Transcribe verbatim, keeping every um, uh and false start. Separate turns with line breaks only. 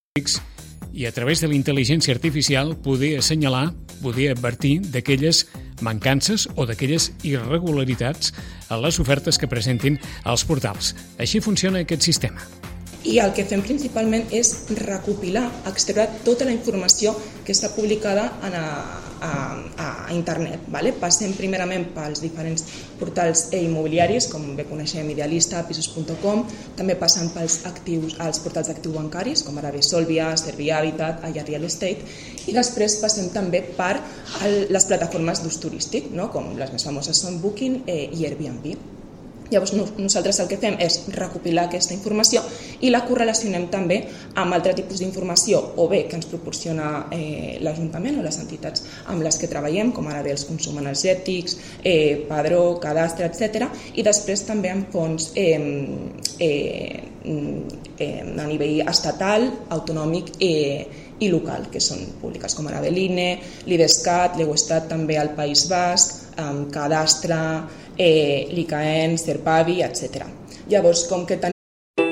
i a través de la intel·ligència artificial poder assenyalar, poder advertir d'aquelles mancances o d'aquelles irregularitats a les ofertes que presentin els portals. Així funciona aquest sistema.
I el que fem principalment és recopilar, extreure tota la informació que està publicada a, a, a internet. Vale? Passem primerament pels diferents portals immobiliaris, com bé coneixem Idealista, pisos punt com, també passen pels actius, els portals d'actius bancaris, com ara bé Solvia, Servihabitat, Aya Real Estate, i després passem també per el, les plataformes d'ús turístic, no? Com les més famoses són Booking eh, i Airbnb. Llavors nosaltres el que fem és recopilar aquesta informació i la correlacionem també amb altre tipus d'informació o bé que ens proporciona eh, l'Ajuntament o les entitats amb les que treballem, com ara bé els consums energètics, eh, padró, cadastre, etcètera, i després també amb fons eh, eh, eh, a nivell estatal, autonòmic eh, i local, que són públiques, com ara bé l'I N E, l'Idescat, l'Eustat també al País Basc, amb cadastre, eh, l'I C A E N, Serpavi, etcètera. Llavors, com que tenim